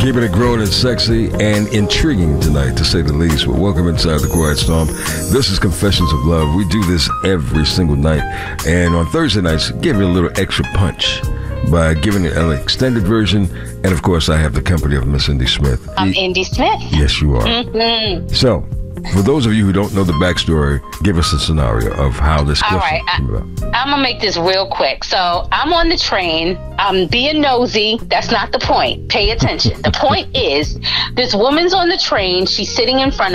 Keeping it growing and sexy and intriguing tonight, to say the least. But welcome inside the Quiet Storm. This is Confessions of Love. We do this every single night. And on Thursday nights, give it a little extra punch by giving it an extended version. And of course, I have the company of Miss Indy Smith. I'm Indy Smith. Yes, you are. Mm-hmm. So, for those of you who don't know the backstory, give us a scenario of how this question came about. I'm going to make this real quick. So I'm on the train. I'm being nosy. That's not the point. Pay attention. The point is, this woman's on the train. She's sitting in front